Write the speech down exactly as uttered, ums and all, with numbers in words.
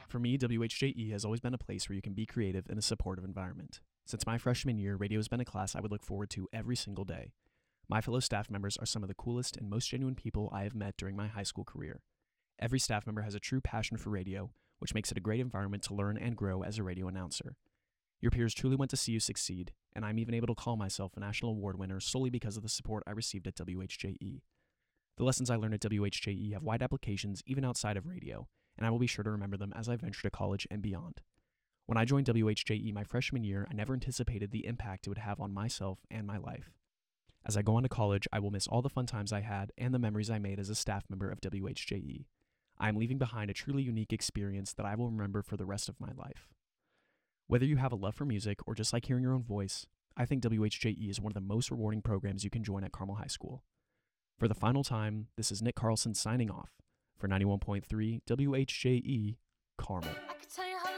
For me, W H J E has always been a place where you can be creative in a supportive environment. Since my freshman year, radio has been a class I would look forward to every single day. My fellow staff members are some of the coolest and most genuine people I have met during my high school career. Every staff member has a true passion for radio, which makes it a great environment to learn and grow as a radio announcer. Your peers truly want to see you succeed, and I'm even able to call myself a national award winner solely because of the support I received at W H J E. The lessons I learned at W H J E have wide applications even outside of radio, and I will be sure to remember them as I venture to college and beyond. When I joined W H J E my freshman year, I never anticipated the impact it would have on myself and my life. As I go on to college, I will miss all the fun times I had and the memories I made as a staff member of W H J E. I am leaving behind a truly unique experience that I will remember for the rest of my life. Whether you have a love for music or just like hearing your own voice, I think W H J E is one of the most rewarding programs you can join at Carmel High School. For the final time, this is Nick Carlson signing off for ninety-one point three W H J E, Carmel.